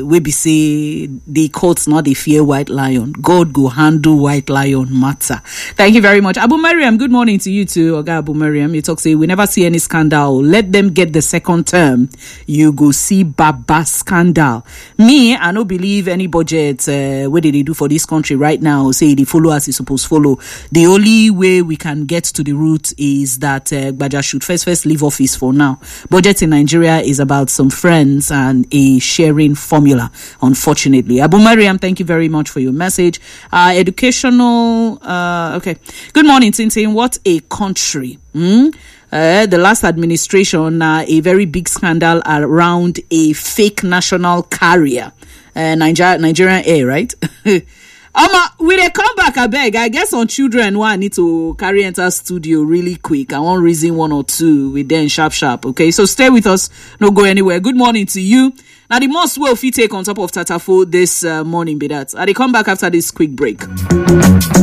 we be say the courts not the fear white lion. God go handle white lion matter. Thank you very much. Abu Mariam, good morning to you too. Oga Abu Mariam, you talk say we never see any scandal. Let them get the second term. You go see Baba scandal. Me, I don't believe any budget what did they do for this country right now, say they follow as it's supposed to follow. The only way we can get to the root is that Gbaja should first leave office for now. Budget in Nigeria is about some friends and a sharing formula, unfortunately. Abu Mariam, thank you very much for your message. Educational, okay. Good morning, Tintin. What a country. The last administration, a very big scandal around a fake national carrier, Nigerian Air, right? We they come back, I beg. I guess on children, one I need to carry enter studio really quick. I want reason one or two with them sharp. Okay, so stay with us. No go anywhere. Good morning to you. Now the most will fit take on top of Tatafo this morning be that. They come back after this quick break.